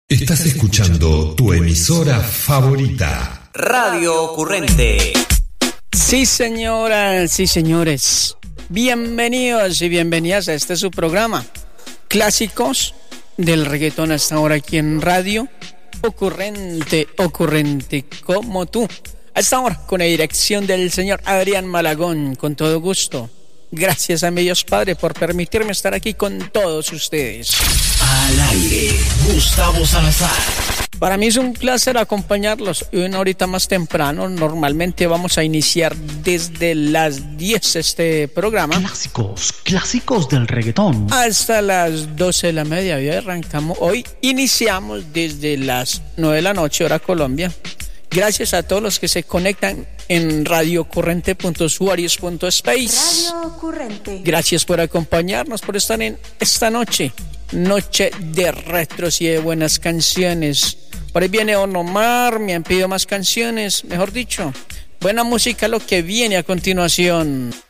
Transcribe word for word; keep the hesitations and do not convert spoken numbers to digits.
Estás escuchando tu emisora favorita, Radio Ocurrente. Sí, señoras, sí, señores. Bienvenidos y bienvenidas a este su programa, Clásicos del Reggaetón, hasta ahora aquí en Radio Ocurrente, ocurrente como tú. Hasta ahora con la dirección del señor Adrián Malagón, con todo gusto. Gracias a mi Dios Padre por permitirme estar aquí con todos ustedes. Al aire, Gustavo Salazar. Para mí es un placer acompañarlos y una horita más temprano. Normalmente vamos a iniciar desde las diez este programa. Clásicos, clásicos del reggaetón. Hasta las doce de la media. Hoy arrancamos, hoy iniciamos desde las nueve de la noche, hora Colombia. Gracias a todos los que se conectan en radio ocurrente punto usuarios punto space. Radio Ocurrente. Gracias por acompañarnos, por estar en esta noche. Noche de retros y de buenas canciones. Por ahí viene Onomar, me han pedido más canciones, mejor dicho. Buena música lo que viene a continuación.